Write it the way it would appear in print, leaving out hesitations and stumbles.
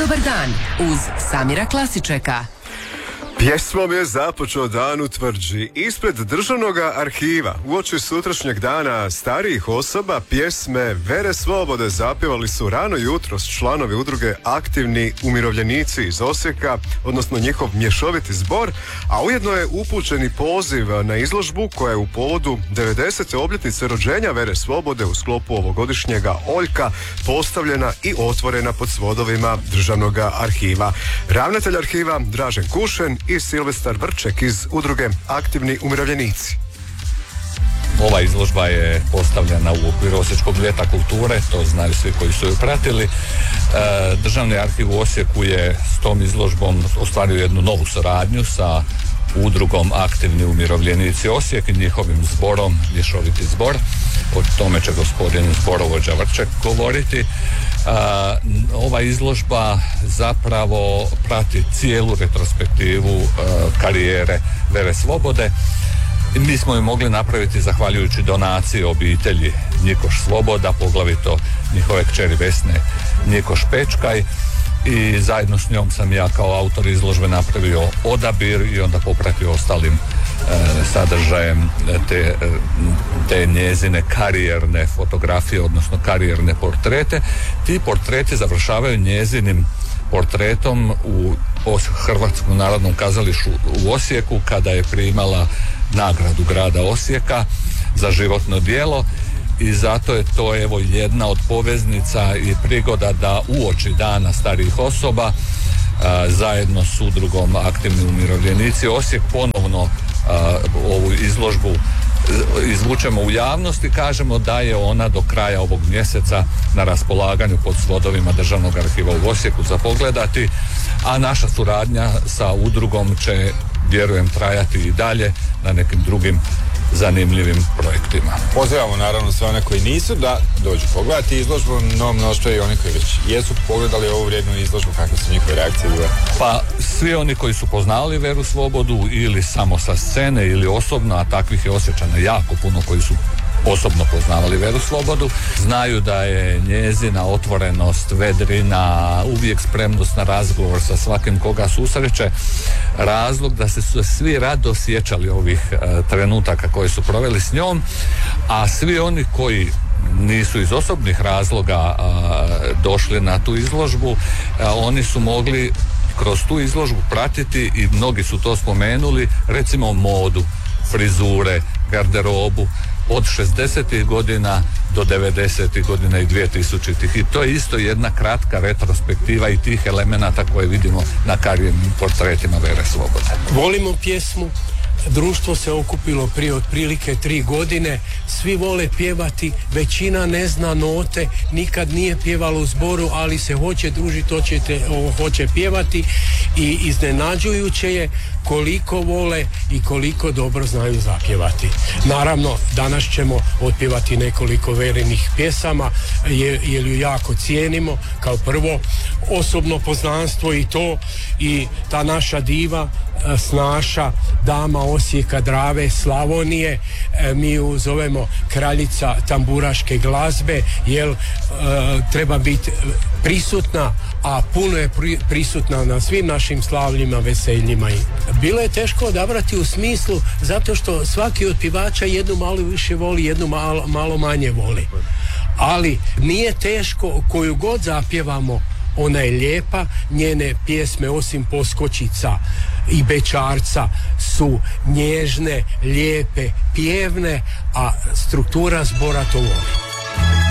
Dobar dan uz Samira Klasičeka. Pjesmom je započeo dan u Tvrđi. Ispred Državnog arhiva uoči sutrašnjeg dana starijih osoba pjesme Vere Slobode zapjevali su rano jutros članovi udruge Aktivni umirovljenici iz Osijeka, odnosno njihov mješoviti zbor, a ujedno je upućeni poziv na izložbu koja je u povodu 90. obljetnice rođenja Vere Slobode u sklopu ovogodišnjega Oljka postavljena i otvorena pod svodovima Državnog arhiva. Ravnatelj arhiva Dražen Kušen i Silvestar Vrček iz udruge Aktivni umirovljenici. Ova izložba je postavljena u okviru Osječkog ljeta kulture, to znaju svi koji su ju pratili. Državni arhiv u Osijeku je s tom izložbom ostvario jednu novu suradnju sa udrugom Aktivni umirovljenici Osijek i njihovim zborom, mješoviti zbor. O tome će gospodin zborovođa Vrček govoriti. Ova izložba zapravo prati cijelu retrospektivu karijere Vere Slobode. Mi smo ju mogli napraviti zahvaljujući donaciji obitelji Njikoš Sloboda, poglavito njihove kćeri Vesne Njikoš Pečkaj, i zajedno s njom sam ja kao autor izložbe napravio odabir i onda popratio ostalim sadržajem te njezine karijerne fotografije, odnosno karijerne portrete. Ti portreti završavaju njezinim portretom u Hrvatskom narodnom kazalištu u Osijeku kada je primala nagradu grada Osijeka za životno djelo, i zato je to evo jedna od poveznica i prigoda da uoči dana starijih osoba zajedno s udrugom Aktivni umirovljenici Osijek ponovno ovu izložbu izvučemo u javnost i kažemo da je ona do kraja ovog mjeseca na raspolaganju pod svodovima Državnog arhiva u Osijeku za pogledati, a naša suradnja sa udrugom će, vjerujem, trajati i dalje na nekim drugim zanimljivim projektima. Pozivamo naravno sve one koji nisu da dođu pogledati izložbu, no mnoštvo i oni koji već jesu pogledali ovu vrijednu izložbu, kakve su njihove reakcije bile? Pa svi oni koji su poznali Veru Slobodu ili samo sa scene ili osobno, a takvih je Osječana jako puno koji su osobno poznavali Veru Slobodu, znaju da je njezina otvorenost, vedrina, uvijek spremnost na razgovor sa svakim koga susreće razlog da se su svi rado sjećali ovih trenutaka koje su proveli s njom, a svi oni koji nisu iz osobnih razloga došli na tu izložbu, oni su mogli kroz tu izložbu pratiti, i mnogi su to spomenuli, recimo modu, frizure, garderobu od 60. godina do 90. godina i 2000. I to je isto jedna kratka retrospektiva i tih elemenata koje vidimo na karijernim portretima Vere Slobode. Volimo pjesmu, društvo se okupilo prije otprilike 3 godine, svi vole pjevati, većina ne zna note, nikad nije pjevalo u zboru, ali se hoće družiti, hoće pjevati, i iznenađujuće je koliko vole i koliko dobro znaju zapjevati. Naravno, danas ćemo otpjevati nekoliko Verinih pjesama, jer ju jako cijenimo. Kao prvo, osobno poznanstvo i to, i ta naša diva, snaša, dama Osijeka, Drave, Slavonije, mi ju zovemo kraljica tamburaške glazbe, jer treba biti prisutna, a puno je prisutna na svim našim slavljima, veseljima. Bilo je teško odabrati u smislu zato što svaki od pjevača jednu malo više voli, jednu malo manje voli. Ali nije teško, koju god zapjevamo, ona je lijepa, njene pjesme osim Poskočica i Bećarca su nježne, lijepe, pjevne, a struktura zbora to voli.